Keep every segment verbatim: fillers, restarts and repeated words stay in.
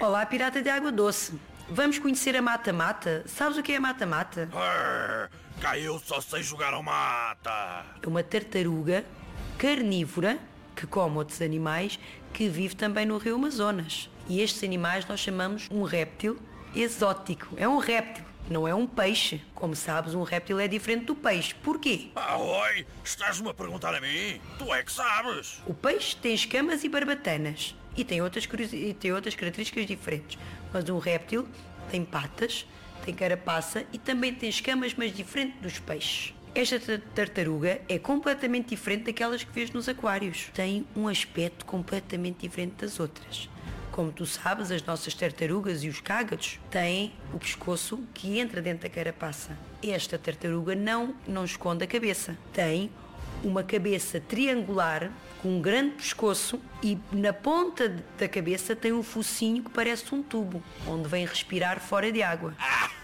Olá, pirata de água doce. Vamos conhecer a mata-mata? Sabes o que é a mata-mata? Arr, cá eu só sei jogar ao mata. É uma tartaruga carnívora que come outros animais que vive também no rio Amazonas. E estes animais nós chamamos um réptil exótico. É um réptil, não é um peixe. Como sabes, um réptil é diferente do peixe. Porquê? Ah, oi, estás-me a perguntar a mim? Tu é que sabes. O peixe tem escamas e barbatanas e tem outras, e tem outras características diferentes. Mas um réptil tem patas, tem carapaça e também tem escamas, mas diferente dos peixes. Esta tartaruga é completamente diferente daquelas que vês nos aquários. Tem um aspecto completamente diferente das outras. Como tu sabes, as nossas tartarugas e os cágados têm o pescoço que entra dentro da carapaça. Esta tartaruga não, não esconde a cabeça. Tem uma cabeça triangular com um grande pescoço e na ponta da cabeça tem um focinho que parece um tubo, onde vem respirar fora de água.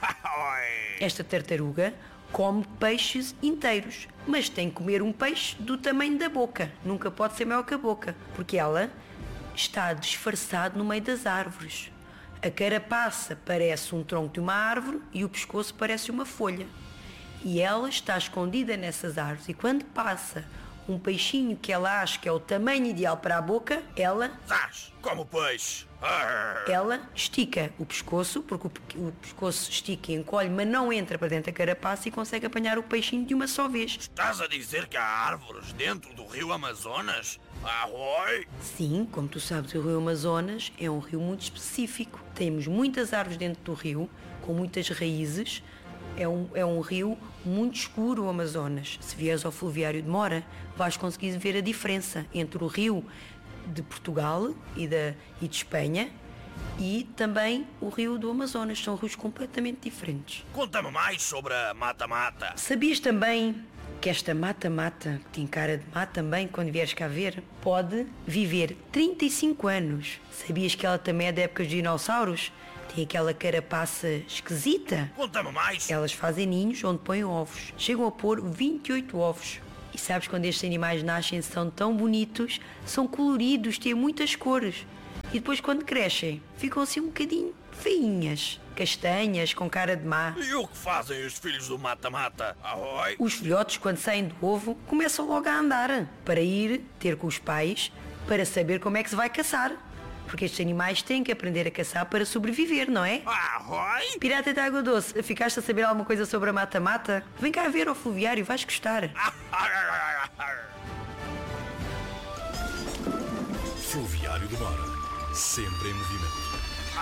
Esta tartaruga come peixes inteiros, mas tem que comer um peixe do tamanho da boca. Nunca pode ser maior que a boca, porque ela está disfarçado no meio das árvores. A carapaça parece um tronco de uma árvore e o pescoço parece uma folha. E ela está escondida nessas árvores. E quando passa um peixinho que ela acha que é o tamanho ideal para a boca, ela... Zás, como peixe. Arr. Ela estica o pescoço, porque o, o pescoço estica e encolhe, mas não entra para dentro da carapaça e consegue apanhar o peixinho de uma só vez. Estás a dizer que há árvores dentro do rio Amazonas? Ah, oi. Sim, como tu sabes, o rio Amazonas é um rio muito específico. Temos muitas árvores dentro do rio, com muitas raízes. É um, é um rio muito escuro, o Amazonas. Se vieres ao fluviário de Mora, vais conseguir ver a diferença entre o rio de Portugal e, da, e de Espanha e também o rio do Amazonas. São rios completamente diferentes. Conta-me mais sobre a mata-mata. Sabias também que esta mata-mata, que tem cara de mata também, quando vieres cá ver, pode viver trinta e cinco anos. Sabias que ela também é da época dos dinossauros? Tem aquela carapaça esquisita. Conta-me mais. Elas fazem ninhos onde põem ovos. Chegam a pôr vinte e oito ovos. E sabes, quando estes animais nascem são tão bonitos, são coloridos, têm muitas cores. E depois quando crescem, ficam assim um bocadinho feinhas, castanhas, com cara de má. E o que fazem os filhos do mata-mata? Ah, oi. Os filhotes, quando saem do ovo, começam logo a andar para ir ter com os pais, para saber como é que se vai caçar. Porque estes animais têm que aprender a caçar para sobreviver, não é? Ah, oi. Pirata de água doce, ficaste a saber alguma coisa sobre a mata-mata? Vem cá ver ao fluviário, vais gostar. Fluviário do Mora, sempre em movimento.